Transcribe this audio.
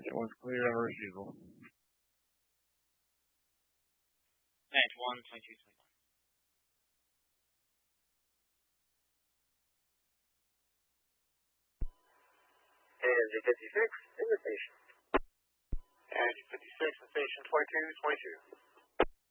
It was clear on receival. Net 12221. ANG 56 in the station. ANG 56 in station 2222.